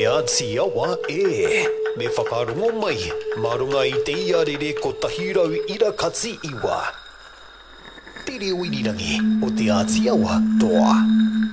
te atiawa me whakarongo mai, marunga I te iarere ko tahirau ira katsi iwa. Te reo irirangi o te atiawa toa.